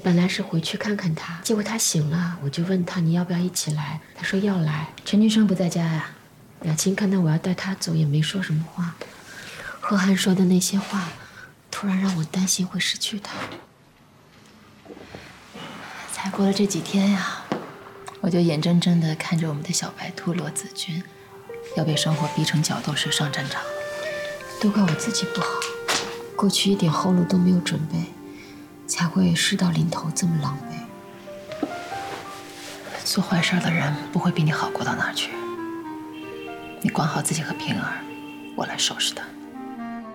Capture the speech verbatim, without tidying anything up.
本来是回去看看他，结果他醒了，我就问他你要不要一起来，他说要来。陈俊生不在家呀，雅琴看到我要带他走，也没说什么话。何涵说的那些话，突然让我担心会失去他。 才过了这几天呀，我就眼睁睁地看着我们的小白兔罗子君，要被生活逼成角斗士上战场。 都怪我自己不好，过去一点后路都没有准备。 才会事到临头这么狼狈。 做坏事的人不会比你好过到哪儿去。你管好自己和平儿，我来收拾他。